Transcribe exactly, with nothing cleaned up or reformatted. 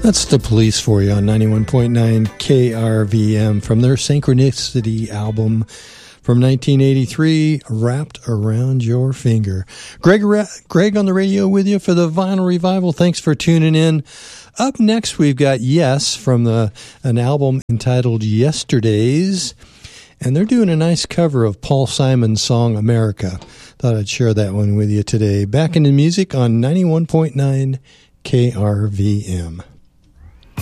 That's the Police for you on ninety-one point nine K R V M from their Synchronicity album from nineteen eighty-three, Wrapped Around Your Finger. Greg, Greg on the radio with you for the Vinyl Revival. Thanks for tuning in. Up next, we've got Yes from the an album entitled Yesterdays, and they're doing a nice cover of Paul Simon's song America. Thought I'd share that one with you today. Back into music on ninety-one point nine K R V M.